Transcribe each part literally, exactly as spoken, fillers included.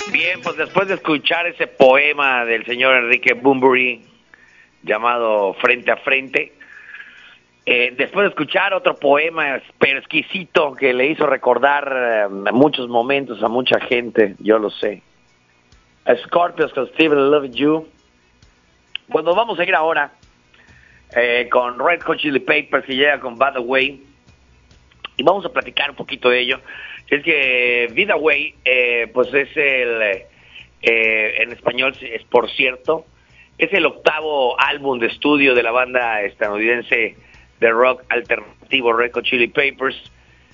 Bien, pues después de escuchar ese poema del señor Enrique Bunbury llamado Frente a Frente, eh, después de escuchar otro poema pero exquisito que le hizo recordar eh, muchos momentos a mucha gente, yo lo sé, a Scorpions con Still Love You, pues nos vamos a ir ahora eh, con Red Hot Chili Peppers, que llega con By the Way, y vamos a platicar un poquito de ello. Es que By the Way, eh, pues es el, eh, en español es por cierto, es el octavo álbum de estudio de la banda estadounidense de rock alternativo Red Hot Chili Peppers,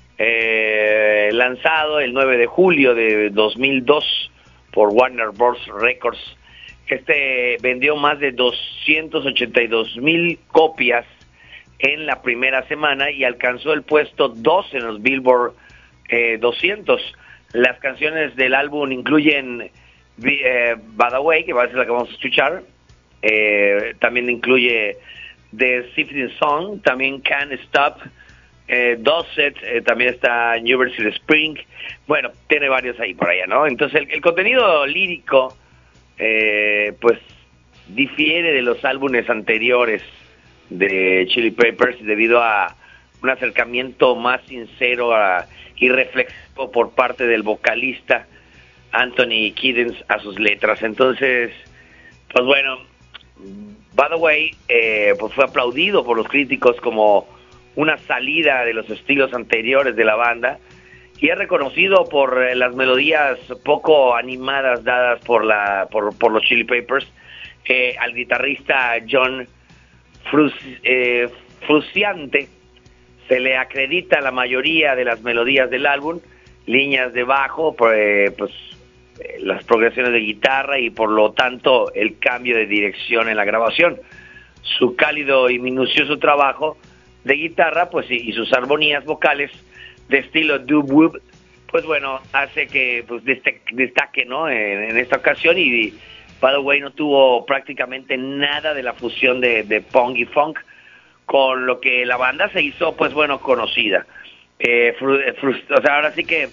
eh, lanzado el nueve de julio de dos mil dos por Warner Bros. Records. Este vendió más de doscientas ochenta y dos mil copias en la primera semana y alcanzó el puesto dos en los Billboard eh, doscientos. Las canciones del álbum incluyen eh, By the Way, que va a ser la que vamos a escuchar, eh, también incluye The Sifting Song, también Can't Stop, eh, Dosset, eh, también está New Jersey Spring. Bueno, tiene varios ahí por allá, ¿no? Entonces el, el contenido lírico eh, pues difiere de los álbumes anteriores de Chili Peppers debido a un acercamiento más sincero a, y reflexivo por parte del vocalista Anthony Kiedis a sus letras. Entonces, pues bueno, By the Way eh, pues fue aplaudido por los críticos como una salida de los estilos anteriores de la banda y es reconocido por eh, las melodías poco animadas dadas por la por, por los Chili Peppers. Eh, al guitarrista John Frus, eh, Frusciante se le acredita la mayoría de las melodías del álbum, líneas de bajo, pues, pues eh, las progresiones de guitarra y por lo tanto el cambio de dirección en la grabación. Su cálido y minucioso trabajo de guitarra, pues y, y sus armonías vocales de estilo doo-wop, pues bueno, hace que pues destaque, destaque ¿no? En, en esta ocasión. Y By the Way no tuvo prácticamente nada de la fusión de, de punk y funk, con lo que la banda se hizo, pues bueno, conocida. Eh, fru, fru, o sea, ahora sí que,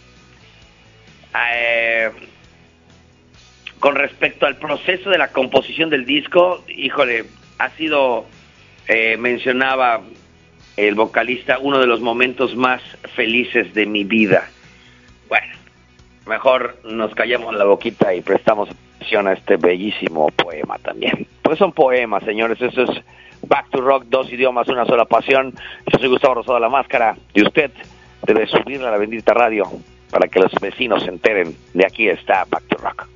eh, con respecto al proceso de la composición del disco, híjole, ha sido, eh, mencionaba el vocalista, uno de los momentos más felices de mi vida. Bueno, mejor nos callamos la boquita y prestamos atención a este bellísimo poema también. Pues son poemas, señores, eso es Back to Rock, dos idiomas, una sola pasión. Yo soy Gustavo Rosado La Máscara y usted debe subir a la bendita radio para que los vecinos se enteren de aquí está Back to Rock.